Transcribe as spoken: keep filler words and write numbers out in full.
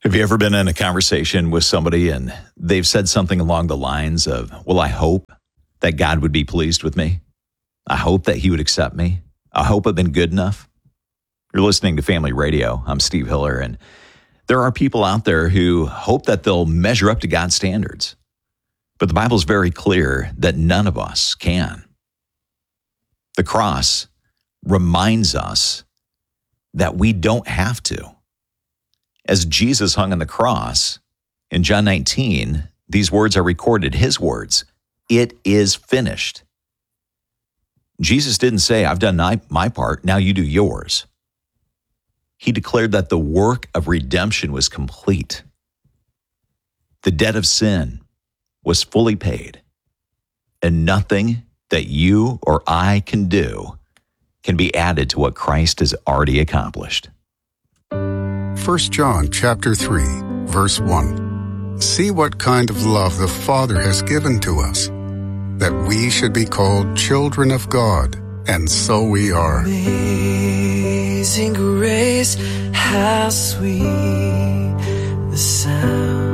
Have you ever been in a conversation with somebody and they've said something along the lines of, well, I hope that God would be pleased with me. I hope that he would accept me. I hope I've been good enough. You're listening to Family Radio. I'm Steve Hiller, and there are people out there who hope that they'll measure up to God's standards. But the Bible's very clear that none of us can. The cross reminds us that we don't have to. As Jesus hung on the cross, in John nineteen, these words are recorded, his words, "It is finished." Jesus didn't say, "I've done my, my part, now you do yours." He declared that the work of redemption was complete. The debt of sin was fully paid, and nothing that you or I can do can be added to what Christ has already accomplished. First John chapter three, verse one. See what kind of love the Father has given to us, that we should be called children of God, and so we are. Amazing grace, how sweet the sound